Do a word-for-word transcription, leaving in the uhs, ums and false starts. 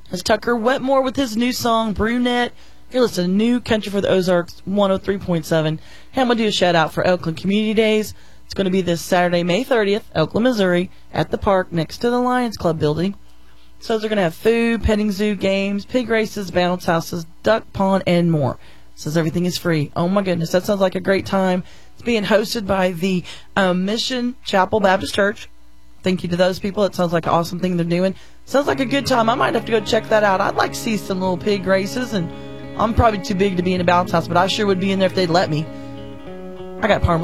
That's Tucker Wetmore with his new song, Brunette. You're listening to New Country for the Ozarks, one oh three point seven. Hey, I'm going to do a shout-out for Elkland Community Days. It's going to be this Saturday, May thirtieth, Elkland, Missouri, at the park next to the Lions Club building. So they're going to have food, petting zoo, games, pig races, bounce houses, duck pond, and more. Says everything is free. Oh, my goodness. That sounds like a great time. It's being hosted by the um, Mission Chapel Baptist Church. Thank you to those people. It sounds like an awesome thing they're doing. Sounds like a good time. I might have to go check that out. I'd like to see some little pig races, and I'm probably too big to be in a bounce house, but I sure would be in there if they'd let me. I got parm